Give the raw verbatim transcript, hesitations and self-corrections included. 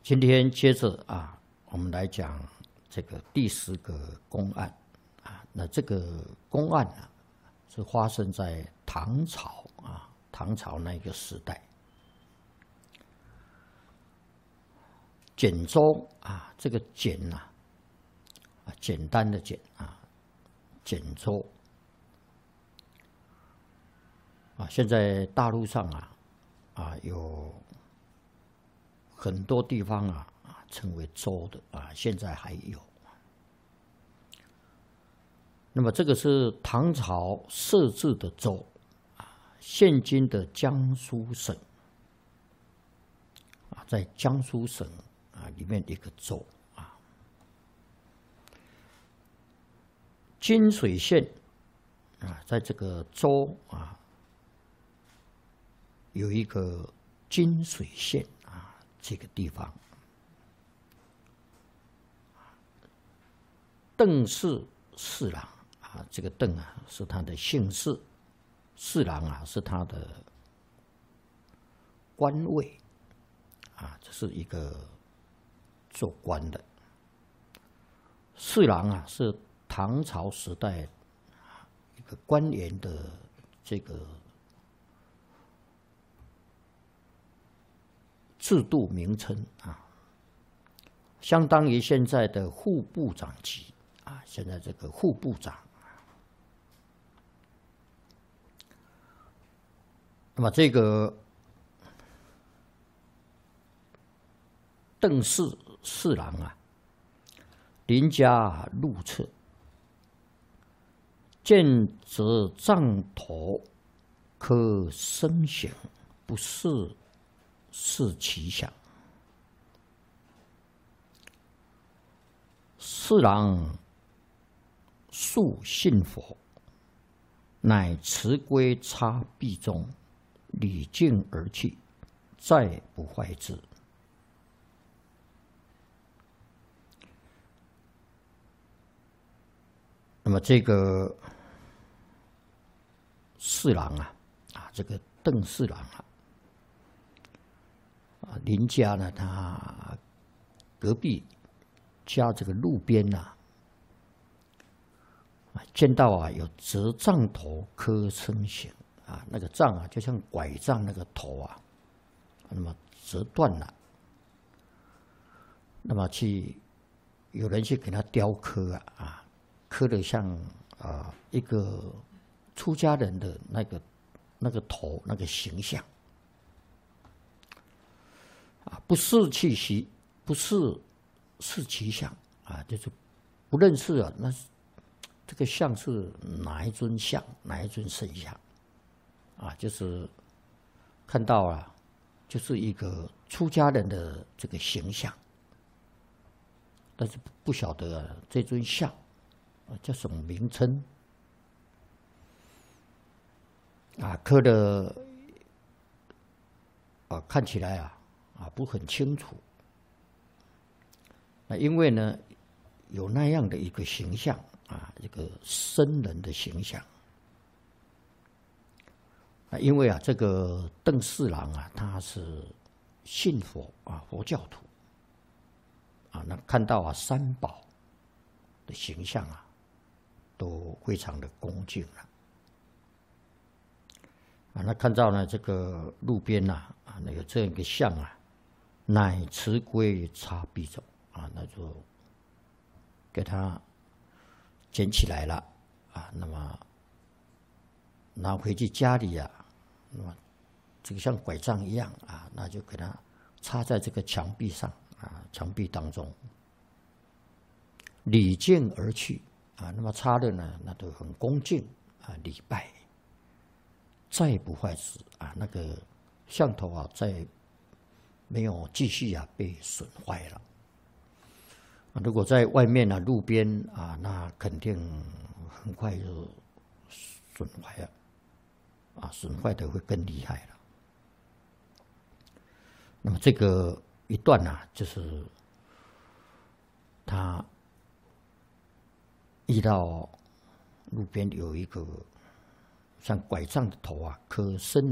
今天接着啊，我们来讲这个第十个公案啊。那这个公案啊，是发生在唐朝啊，唐朝那个时代。简州啊，这个简呐，啊，简单的简啊，简州啊，现在大陆上啊，啊有很多地方啊啊称为州的啊，现在还有。那么这个是唐朝设置的州啊，现今的江苏省啊，在江苏省啊里面一个州啊。金水县啊，在这个州啊有一个金水县啊这个地方。邓氏侍郎啊，这个邓啊是他的姓氏，侍郎啊是他的官位啊，这是一个做官的。侍郎啊是唐朝时代一个官员的这个制度名称啊，相当于现在的副部长级。啊，现在这个副部长，那么这个邓氏侍郎啊，邻家入侧，见则杖头，可生醒，不是是其想。侍郎素信佛，乃辞归插壁中，礼敬而去，再不坏之。那么这个侍郎啊，啊，这个邓侍郎啊，啊，邻家呢，他隔壁家这个路边呐、啊。见到啊有折杖头柯生形啊，那个杖啊就像拐杖那个头啊，那么折断了，那么去有人去给他雕刻啊啊，刻的像啊一个出家人的那个那个头那个形象啊，不是气息，不是是其相啊，就是不认识啊，那是。这个像是哪一尊像，哪一尊圣像，啊，就是看到了，就是一个出家人的这个形象，但是不晓得、啊、这尊像啊叫什么名称，啊，刻的啊看起来啊啊不很清楚，那因为呢有那样的一个形象。啊，一个僧人的形象啊，因为啊，这个邓侍郎啊，他是信佛啊，佛教徒啊，那看到啊三宝的形象啊，都非常的恭敬了啊。那看到呢这个路边呐啊，那个这样一个像啊，乃辞归插壁中啊，那就给他。捡起来了啊，那么拿回去家里啊，那么这个像拐杖一样啊，那就给它插在这个墙壁上啊，墙壁当中，礼敬而去啊。那么插的呢，那都很恭敬啊，礼拜，再不坏之啊，那个像头啊，再没有继续啊被损坏了。如果在外面啊，路边啊，那肯定很快就损坏了，啊，损坏的会更厉害了。那么这个一段呢、啊，就是他遇到路边有一个像拐杖的头啊，可伸